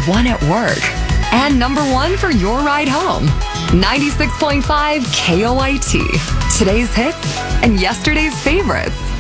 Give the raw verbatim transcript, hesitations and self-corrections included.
one at work, and number one for your ride home. ninety-six point five K O I T. Today's hits and yesterday's favorites.